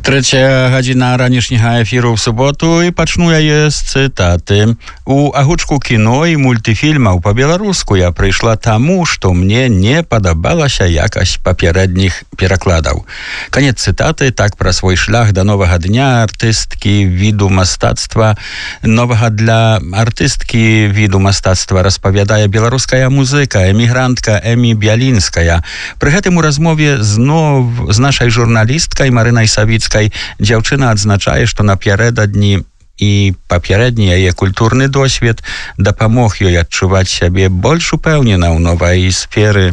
Третя гадзіна ранішняга ефіру в суботу і пачну я з цитаты. У агучку кіно і мультифільмаў па-беларуску я прыйшла таму, што мне не падабалася якасць папярэдніх перакладаў. Канец цытаты. Так пра свой шлях да новага дня артысткі віду мастацтва. Новага для артысткі віду мастацтва распавядае беларуская музыка, эмігрантка Эмі Бялінская. Пры гэтым у размове зноў з нашай журналісткай Марынай Савіцкай дзяўчына адзначае, што напярэдадні і папярэдні яе культурны досвед дапамог ёй адчуваць сябе больш упэўнена ў новай сферы.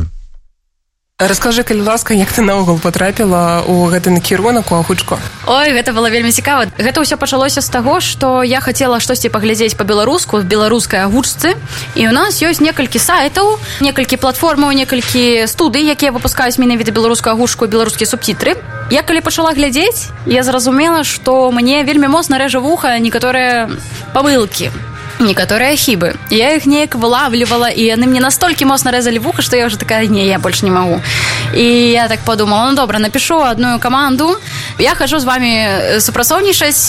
Раскажы, калі ласка, як ты наогул потрапіла ў гэты накірунак у агучку? Ой, гэта было вельмі цікава. Гэта ўсё пачалося з таго, што я хацела штосьці паглядзець па-беларуску в беларускай агучцы. І ў нас ёсць некалькі сайтаў, некалькі платформаў, некалькі студый, якія выпускаюць менавіта беларускую агучку і беларускія субцітры. Я калі пачала глядзець, я зразумела, што мне вельмі моцна рэжа вуха некаторыя памылкі, некаторыя хібы. Я іх неяк вылавлівала, і яны мне настолькі моцна рэзалі вуха, што я ўжо такая, не, я больш не магу. І я так подумала, ну добра, напишу одну каманду, я хожу з вами супрацоўнічаць,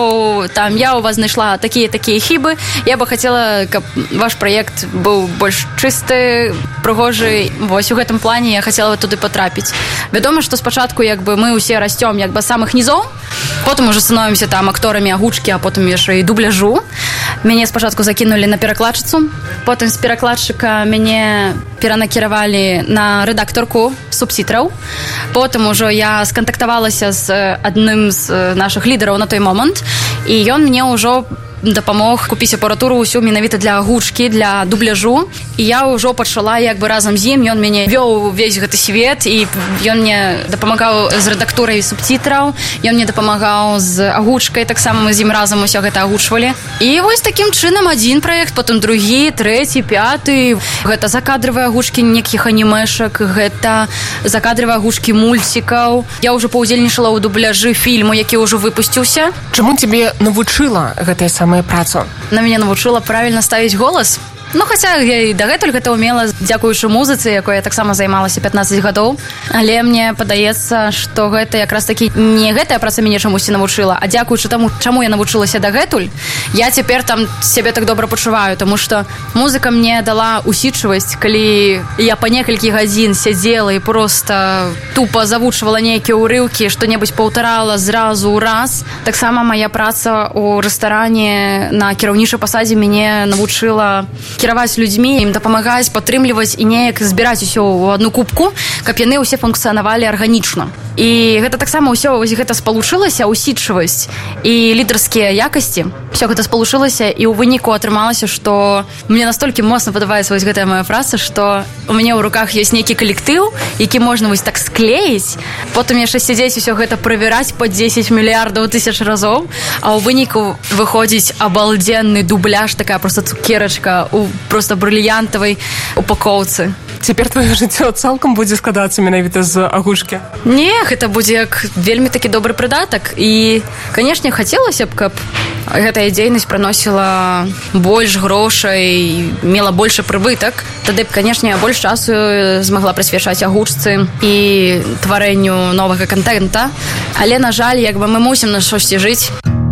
бо там я у вас знайшла такія хібы, я бы хацела, каб ваш праект быў больш чысты, прыгожы. Вось у гэтым плане я хацела туды потрапіць. Вядома, што спачатку як бы мы ўсе расцём як бы самых нізоў, потым уже становімся там акторамі агучкі, а потым яшчэ і дубляжу. Мяне спачатку закінулі на перакладчыцу, потым з перакладчыка мяне перанакіравалі на рэдактарку субцітраў. Потым ужо я скантактавалася з адным з нашых лідараў на той момант, і ён мне ўжо дапамог купіць апаратуру ўсю менавіта для агучкі, для дубляжу. І я ўжо пачала як бы разам з ім, ён мяне вёў увесь гэты свет, і ён мне дапамагаў з рэдактурай субцітраў, ён мне дапамагаў з агучкай, таксама мы з ім разам усё гэта агучвалі. І вось такім чынам адзін праект, потым другі, трэці, пяты. Гэта закадравыя агучкі некіх анімешак, гэта закадравыя агучкі мульцікаў. Я ўжо паўдзельнічала ў дубляжы фільму, які ўжо выпусціўся. Чаму цябе навучыла гэтая самая праца? На мяне навучыла правільна ставіць голас. Ну, хаця я і дагэтуль гэта ўмела, дзякуючы музыцы, якой я таксама займалася 15 гадоў. Але мне падаецца, што гэта якраз такі не гэтая праца мяне чамусьці навучыла, а дзякуючы таму, чаму я навучылася дагэтуль, я цяпер там сябе так добра пачуваю, таму што музыка мне дала усідчывасць, калі я па некалькі гадзін сядзела і проста тупа завучвала нейкія ўрыўкі, што-небудзь паўтарала зразу ў раз. Таксама мая праца ў рэстаране на кіраўнічай пасадзе мяне навучыла кіраваць людзьмі, ім дапамагаць, падтрымліваць і неяк збіраць усё ў адну кубку, каб яны ўсе функцыянавалі арганічна. І гэта таксама ўсё гэта спалучылася, усідчывасць і лідарскія якасці. Усё гэта спалучылася, і ў выніку атрымалася, што мне настолькі моцна падабаецца вось гэтая моя праца, што у мяне ў руках ёсць нейкі калектыў, які можна вось так склеіць, потым яшчэ сядзець усё гэта правяраць па 10 мільярдаў тысяч разоў, а ў выніку выходзіць абалдзенны дубляж, такая проста цукерачка у просто брыльянтавай упакоўцы. Цяпер твоё жыццё цалкам будзе складацца менавіта з агучкі? Не, гэта будзе як вельмі такі добры прыдатак. І, канешне, хацелася б, каб гэтая дзейнасць прыносіла больш грошай, мела большы прыбытак. Тады б, канешне, больш часу змагла прысвячаць агучцы і тварэнню новага контента. Але, на жаль, як бы мы мусім на штосьці жыць.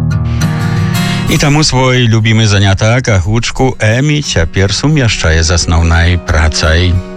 І таму свой любімы занятак агучку Эмі цяпер сумяшчае з асноўнай працай.